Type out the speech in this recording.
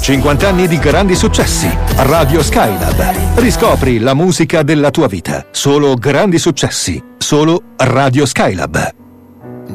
50 anni di grandi successi. Radio Skylab. Riscopri la musica della tua vita. Solo grandi successi. Solo Radio Skylab.